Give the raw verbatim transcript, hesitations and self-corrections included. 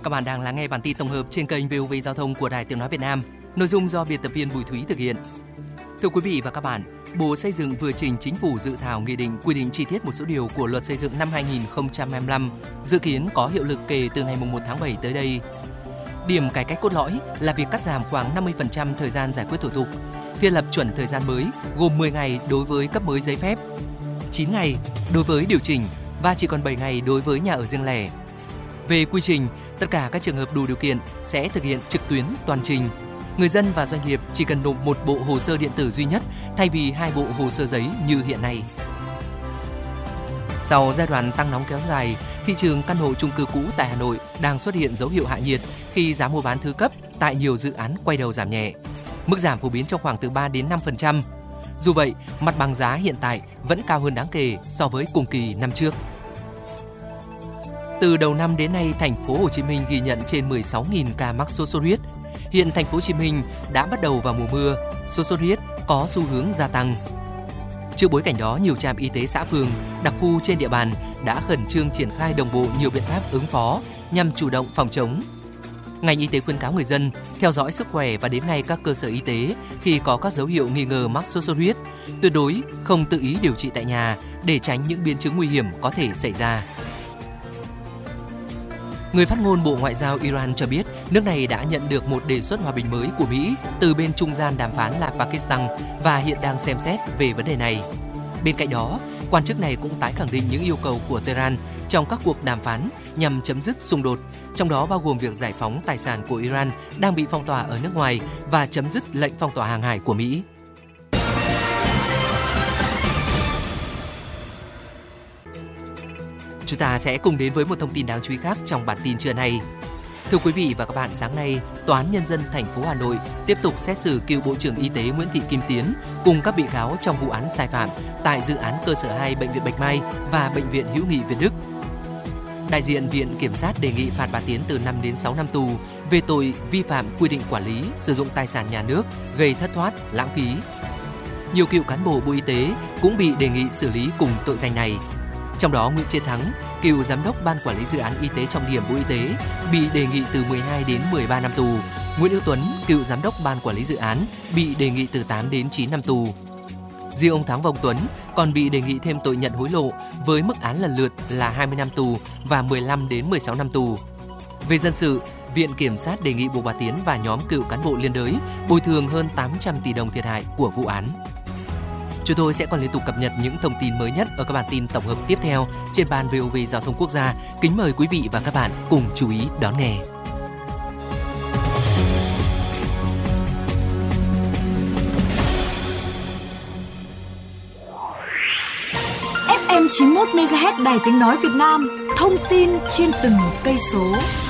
các bạn đang lắng nghe bản tin tổng hợp trên kênh vê o vê Giao thông của Đài Tiếng nói Việt Nam. Nội dung do biên tập viên Bùi Thúy thực hiện. Thưa quý vị và các bạn, Bộ Xây dựng vừa trình Chính phủ dự thảo nghị định quy định chi tiết một số điều của Luật Xây dựng năm hai nghìn không trăm hai mươi lăm, dự kiến có hiệu lực kể từ ngày mùng một tháng bảy tới đây. Điểm cải cách cốt lõi là việc cắt giảm khoảng năm mươi phần trăm thời gian giải quyết thủ tục, thiết lập chuẩn thời gian mới gồm mười ngày đối với cấp mới giấy phép, chín ngày đối với điều chỉnh và chỉ còn bảy ngày đối với nhà ở riêng lẻ. Về quy trình, tất cả các trường hợp đủ điều kiện sẽ thực hiện trực tuyến toàn trình. Người dân và doanh nghiệp chỉ cần nộp một bộ hồ sơ điện tử duy nhất thay vì hai bộ hồ sơ giấy như hiện nay. Sau giai đoạn tăng nóng kéo dài, thị trường căn hộ chung cư cũ tại Hà Nội đang xuất hiện dấu hiệu hạ nhiệt khi giá mua bán thứ cấp tại nhiều dự án quay đầu giảm nhẹ. Mức giảm phổ biến trong khoảng từ ba đến năm phần trăm. Dù vậy, mặt bằng giá hiện tại vẫn cao hơn đáng kể so với cùng kỳ năm trước. Từ đầu năm đến nay, thành phố Hồ Chí Minh ghi nhận trên mười sáu nghìn ca mắc sốt xuất huyết. Hiện thành phố Hồ Chí Minh đã bắt đầu vào mùa mưa, sốt xuất huyết có xu hướng gia tăng. Trước bối cảnh đó, nhiều trạm y tế xã phường, đặc khu trên địa bàn đã khẩn trương triển khai đồng bộ nhiều biện pháp ứng phó nhằm chủ động phòng chống. Ngành y tế khuyến cáo người dân theo dõi sức khỏe và đến ngay các cơ sở y tế khi có các dấu hiệu nghi ngờ mắc sốt xuất huyết, tuyệt đối không tự ý điều trị tại nhà để tránh những biến chứng nguy hiểm có thể xảy ra. Người phát ngôn Bộ Ngoại giao Iran cho biết nước này đã nhận được một đề xuất hòa bình mới của Mỹ từ bên trung gian đàm phán là Pakistan và hiện đang xem xét về vấn đề này. Bên cạnh đó, quan chức này cũng tái khẳng định những yêu cầu của Tehran trong các cuộc đàm phán nhằm chấm dứt xung đột, trong đó bao gồm việc giải phóng tài sản của Iran đang bị phong tỏa ở nước ngoài và chấm dứt lệnh phong tỏa hàng hải của Mỹ. Chúng ta sẽ cùng đến với một thông tin đáng chú ý khác trong bản tin trưa nay. Thưa quý vị và các bạn, sáng nay, Tòa án Nhân dân thành phố Hà Nội tiếp tục xét xử cựu Bộ trưởng Y tế Nguyễn Thị Kim Tiến cùng các bị cáo trong vụ án sai phạm tại dự án cơ sở hai Bệnh viện Bạch Mai và Bệnh viện Hữu nghị Việt Đức. Đại diện Viện Kiểm sát đề nghị phạt bà Tiến từ năm đến sáu năm tù về tội vi phạm quy định quản lý sử dụng tài sản nhà nước gây thất thoát, lãng phí. Nhiều cựu cán bộ Bộ Y tế cũng bị đề nghị xử lý cùng tội danh này. Trong đó, Nguyễn Chiến Thắng, cựu giám đốc Ban Quản lý Dự án Y tế trọng điểm Bộ Y tế, bị đề nghị từ mười hai đến mười ba năm tù. Nguyễn Hữu Tuấn, cựu giám đốc Ban Quản lý Dự án, bị đề nghị từ tám đến chín năm tù. Riêng ông Thắng và ông Tuấn còn bị đề nghị thêm tội nhận hối lộ với mức án lần lượt là hai mươi năm tù và mười lăm đến mười sáu năm tù. Về dân sự, Viện Kiểm sát đề nghị buộc bà Tiến và nhóm cựu cán bộ liên đới bồi thường hơn tám trăm tỷ đồng thiệt hại của vụ án. Chúng tôi sẽ còn liên tục cập nhật những thông tin mới nhất ở các bản tin tổng hợp tiếp theo trên ban vê o vê Giao thông Quốc gia. Kính mời quý vị và các bạn cùng chú ý đón nghe. ép em chín mươi mốt mê ga héc Đài Tiếng nói Việt Nam, thông tin trên từng cây số.